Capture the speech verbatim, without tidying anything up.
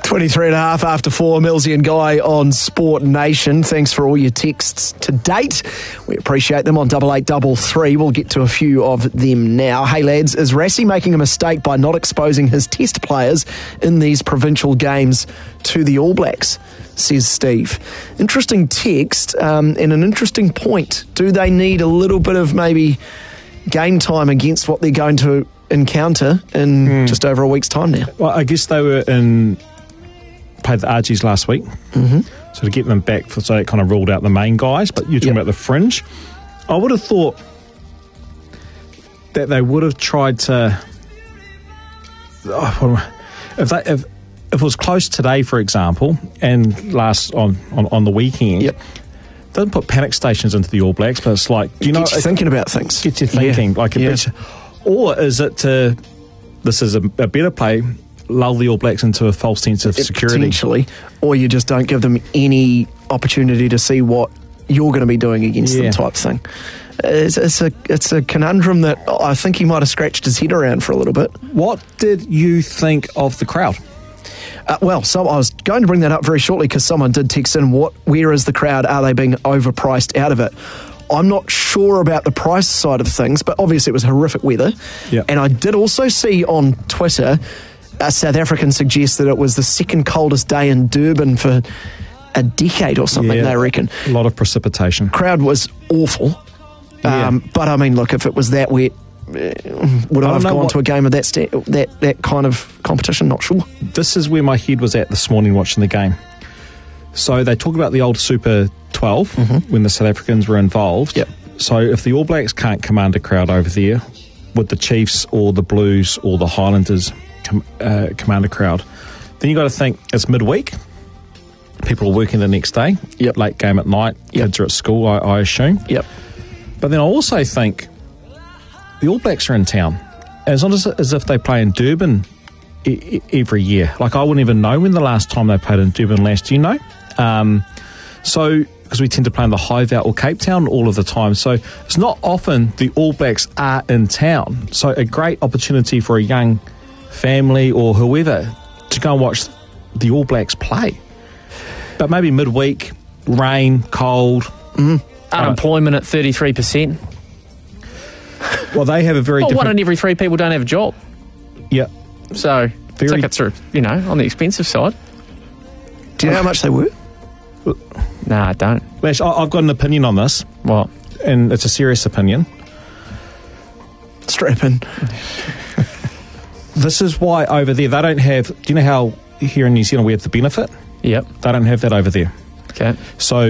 twenty-three and a half after four, Millsy and Guy on Sport Nation. Thanks for all your texts to date. We appreciate them on double eight double three. We'll get to a few of them now. Hey lads, is Rassie making a mistake by not exposing his test players in these provincial games to the All Blacks? Says Steve. Interesting text um, and an interesting point. Do they need a little bit of maybe game time against what they're going to encounter in mm. just over a week's time now? Well, I guess they were in... played the R Gs last week, mm-hmm. so to get them back, for, so it kind of ruled out the main guys, but you're talking yep. about the fringe. I would have thought that they would have tried to, oh, if, they, if, if it was close today, for example, and last on, on, on the weekend, yep. doesn't put panic stations into the All Blacks, but it's like, do you get know, you thinking about things. Get you thinking, yeah. like a yeah. bit, or is it to, this is a, a better play, lull the All Blacks into a false sense of security. Potentially, or you just don't give them any opportunity to see what you're going to be doing against yeah. them type thing. It's, it's a it's a conundrum that I think he might have scratched his head around for a little bit. What did you think of the crowd? Uh, well, so I was going to bring that up very shortly because someone did text in, what, where is the crowd? Are they being overpriced out of it? I'm not sure about the price side of things, but obviously it was horrific weather. Yeah. And I did also see on Twitter a South African suggest that it was the second coldest day in Durban for a decade or something, yeah, they reckon. A lot of precipitation. Crowd was awful. Yeah. Um, but, I mean, look, if it was that wet, uh, would I, I have gone what, to a game of that, sta- that that kind of competition? Not sure. This is where my head was at this morning watching the game. So they talk about the old Super twelve mm-hmm. when the South Africans were involved. Yep. So if the All Blacks can't command a crowd over there, would the Chiefs or the Blues or the Highlanders com- uh, command a crowd? Then you got to think it's midweek. People are working the next day. Yep. Late game at night. Yep. Kids are at school, I, I assume. Yep. But then I also think the All Blacks are in town. And it's not as, as if they play in Durban e- every year. Like, I wouldn't even know when the last time they played in Durban last. Do you know? Um, so, because we tend to play in the Highveld or Cape Town all of the time. So it's not often the All Blacks are in town. So a great opportunity for a young family or whoever to go and watch the All Blacks play. But maybe midweek, rain, cold. Mm. Unemployment at thirty-three percent. Well, they have a very well, different... one in every three people don't have a job. Yeah. So, very... tickets are, you know, on the expensive side. Do you know how much they were? Nah, I don't. Lash, I've got an opinion on this. What? And it's a serious opinion. Strap in. This is why over there they don't have... Do you know how here in New Zealand we have the benefit? Yep. They don't have that over there. Okay. So